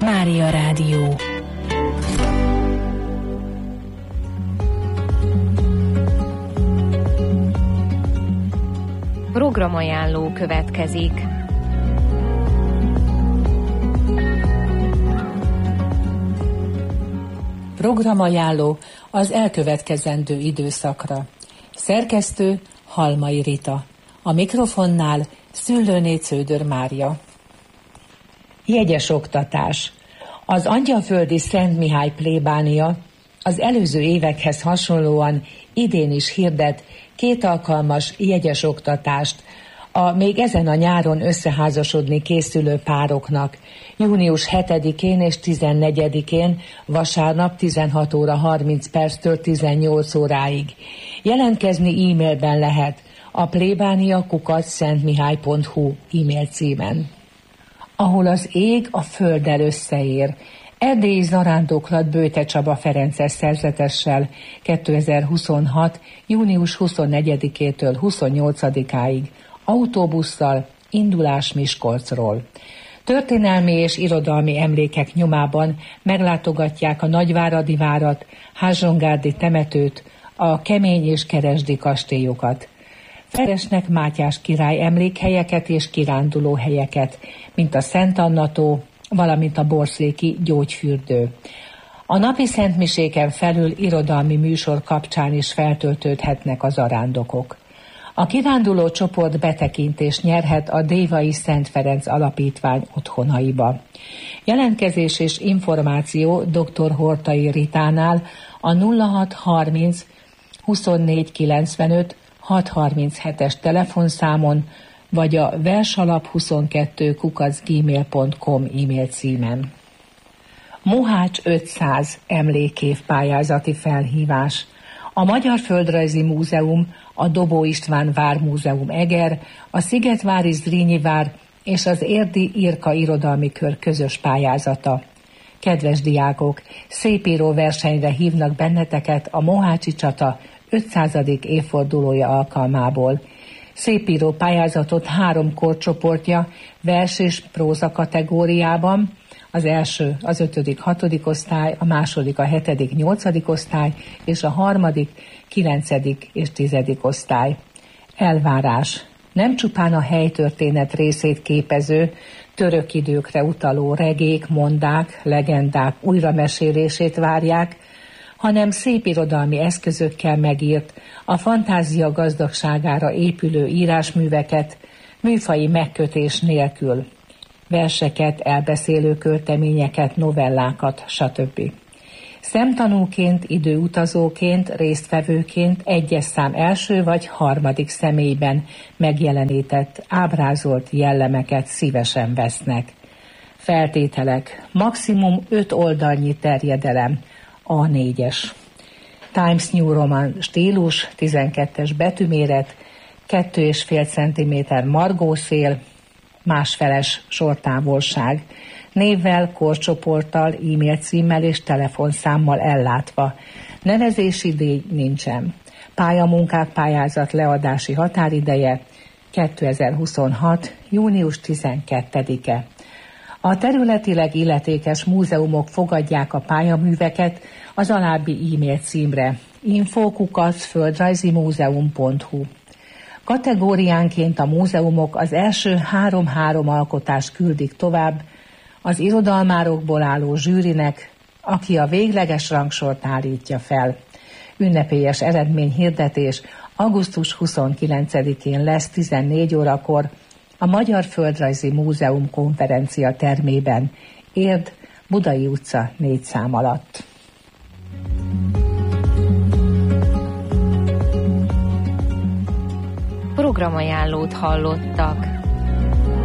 Mária Rádió. Programajánló következik. Programajánló az elkövetkezendő időszakra. Szerkesztő Halmai Rita. A mikrofonnál Szüllőné Cződör Mária. Jegyes oktatás. Az angyalföldi Szent Mihály plébánia az előző évekhez hasonlóan idén is hirdet 2 alkalmas jegyes oktatást a még ezen a nyáron összeházasodni készülő pároknak. Június 7-én és 14-én vasárnap 16 óra 30 perctől 18 óráig. Jelentkezni e-mailben lehet a plébánia@szentmihály.hu e-mail címen. Ahol az ég a földdel összeér. Erdélyi zarándoklat Böjte Csaba Ferences szerzetessel 2026. június 24-től 28-áig autóbusszal, indulás Miskolcról. Történelmi és irodalmi emlékek nyomában meglátogatják a Nagyváradi várat, Házsongárdi temetőt, a Kemény és Keresdi kastélyokat. Felesnek Mátyás király emlékhelyeket és kirándulóhelyeket, mint a Szent Anna-tó, valamint a Borszéki gyógyfürdő. A napi szentmiséken felül irodalmi műsor kapcsán is feltöltődhetnek az arándokok. A kiránduló csoport betekintést nyerhet a Dévai Szent Ferenc Alapítvány otthonaiba. Jelentkezés és információ dr. Hortai Ritánál a 0630 24 95 637-es telefonszámon, vagy a versalap22@gmail.com e-mail címen. Mohács 500 emlékév pályázati felhívás. A Magyar Földrajzi Múzeum, a Dobó István Vármúzeum Eger, a Szigetvári Zrínyi Vár és az Érdi Irka Irodalmi Kör közös pályázata. Kedves diákok, szépíró versenyre hívnak benneteket a Mohácsi csata 500. évfordulója alkalmából. Szépíró pályázatot 3 korcsoportja vers és próza kategóriában, az első az 5.-6. osztály, a második a 7.-8. osztály, és a harmadik 9. és 10. osztály. Elvárás. Nem csupán a helytörténet részét képező, török időkre utaló regék, mondák, legendák újramesélését várják, hanem szép irodalmi eszközökkel megírt, a fantázia gazdagságára épülő írásműveket, műfaji megkötés nélkül, verseket, elbeszélő költeményeket, novellákat, stb. Szemtanúként, időutazóként, résztvevőként egyes szám első vagy harmadik személyben megjelenített, ábrázolt jellemeket szívesen vesznek. Feltételek: maximum 5 oldalnyi terjedelem, A4-es. Times New Roman stílus, 12-es betűméret, 2,5 cm margószél, másfeles sortávolság, névvel, korcsoporttal, e-mail címmel és telefonszámmal ellátva. Nevezési díj nincsen. Pályamunkák pályázat leadási határideje 2026. június 12-e. A területileg illetékes múzeumok fogadják a pályaműveket az alábbi e-mail címre: info@földrajzimuzeum.hu. Kategóriánként a múzeumok az első 3 alkotást küldik tovább az irodalmárokból álló zsűrinek, aki a végleges rangsort állítja fel. Ünnepélyes eredményhirdetés augusztus 29-én lesz 14 órakor a Magyar Földrajzi Múzeum konferencia termében, Érd, Budai utca 4 szám alatt. Programajánlót hallottak.